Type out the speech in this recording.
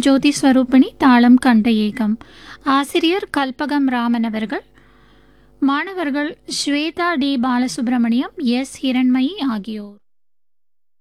ஜோதி ஸ்வரூபிணி, தாளம் கண்ட ஏகம். ஆசிரியர் கல்பகம் ராமன் அவர்கள். மாணவர்கள் ஸ்வேதா டி பாலசுப்ரமணியம், எஸ் ஹிரண்மயி ஆகியோர்.